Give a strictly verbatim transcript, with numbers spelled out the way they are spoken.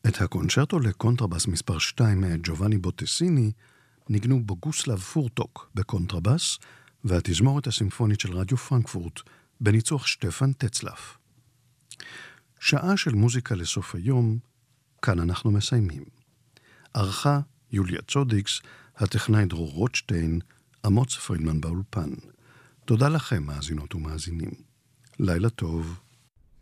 את הקונצ'רטו לקונטרבס מספר שתיים מאת ג'ובאני בוטסיני ניגנו בוגוסלב פורטוק בקונטרבס, והתזמורת הסימפונית של רדיו פרנקפורט בניצוח שטפן טצלף. שעה של מוזיקה לסוף היום, כאן אנחנו מסיימים. ערכה יוליה צודיקס, הטכנאי דרור רוטשטיין, אמוץ פרידמן באולפן. תודה לכם, מאזינות ומאזינים. לילה טוב.